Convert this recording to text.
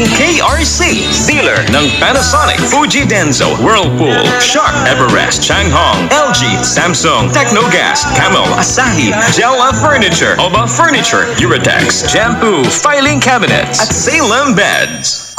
KRC. Dealer ng Panasonic, Fuji Denso, Whirlpool, Shark, Everest, Changhong, LG, Samsung, Technogas, Camel, Asahi, Jella Furniture, Oba Furniture, Uratex, Shampoo, Filing Cabinets, at Salem Beds.